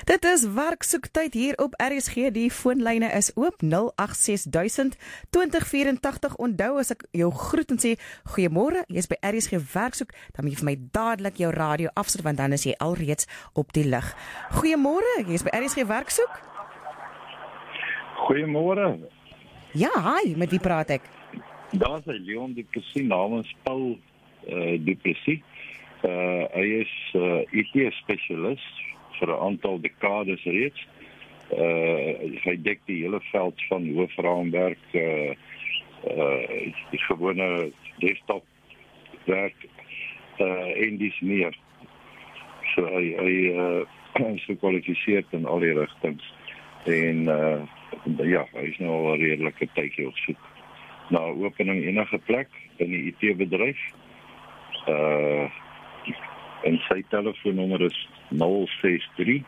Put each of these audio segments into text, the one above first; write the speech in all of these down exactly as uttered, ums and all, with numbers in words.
Dit is werksoektyd hier op R S G. Die foonlyne is oop nul agt ses duisend twintig vyf-en-tagtig. Onthou as ek jou groet en sê goeiemôre, jy's by R S G werksoek, dan moet jy vir my dadelik jou radio afsit want dan is jy alreeds op die lug. Goeiemôre, jy's by R S G werksoek. Goeiemôre. Ja, hi, met wie praat ek? Daar's Leon Du Plessis namens Paul uh, Du Plessis. Uh, hy is uh, I T-spesialis vir 'n aantal dekades reeds. Uh, hy dek die hele veld van hoofraamwerk, uh, uh, die gewone desktop werk uh, en dis meer. So hy, hy uh, is gekwalifiseerd in al die rigtings. En uh, ja, hy is nou al 'n redelike tydjie op soek na opening enige plek in die I T-bedryf. Uh, en sy telefoonnommer is nul ses drie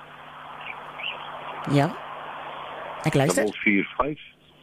Ja. Ek luister. vier vyf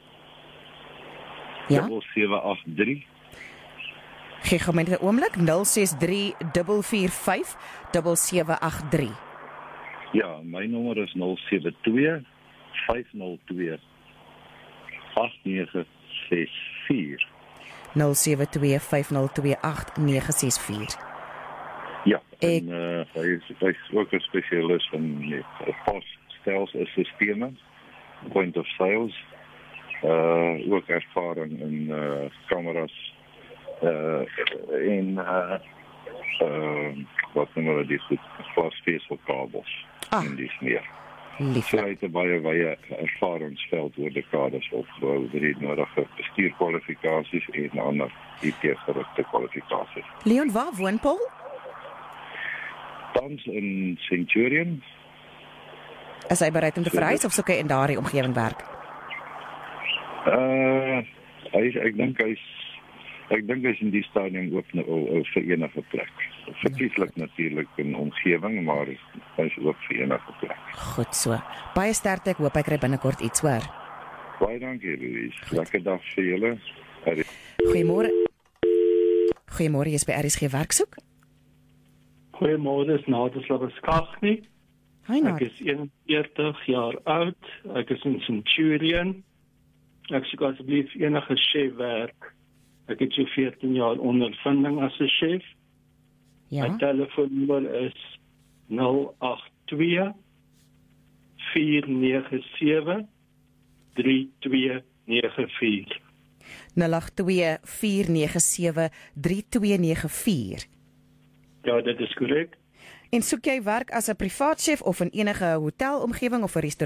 Ja. sewe agt drie. Gee gou my net 'n oomblik. nul ses drie vier vyf sewe sewe agt drie. Ja, my nommer is nul sewe twee vyf nul twee agt nege ses vier. nul sewe twee vyf nul twee agt nege ses vier. Ja, Ek- en uh, hy is hy is ook 'n spesialis in nee, posstelselsisteme, point of sales, uh, ook ervaring in uh, kameras uh, en uh, uh, wat noem hulle dit goed, glasvezelkabels Ah. en dis meer. Lief. So hy het 'n baie baie ervaringsveld oor dekades opgebou oor die nodige bestuurkwalifikasies en ander I T-gerigte kwalifikasies. Leon, waar woon Paul? Tans in Centurion. Is hy bereid om te verhuis of soek hy in daardie omgewing werk? Uh, hy is, ek dink hy's ek dink hy's in die stadium oop nou uh, vir enige plek. Verkieslik natuurlik in omgewing, maar hy's oop vir enige plek. Goed so. Baie sterkte, ek hoop hy kry binnekort iets, hoor. Baie dankie, Louise. Lekker dag vir julle. Goeiemôre. Goeiemôre, jy's by R S G werksoek. Goeiemôre, is Nadeslawe Skagnie. Hi, Ek Nad. is eenenveertig jaar oud. Ek is in Centurion. Ek soek asseblief enige chef werk. Ek het so veertien jaar ondervinding as 'n chef. Ja. My telefoonnommer is nul agt twee vier nege sewe drie twee nege vier. nul agt twee vier nege sewe drie twee nege vier. Ja, dit is korrek. En soek jy werk as 'n privaat chef of in enige hotelomgewing of 'n restaurant?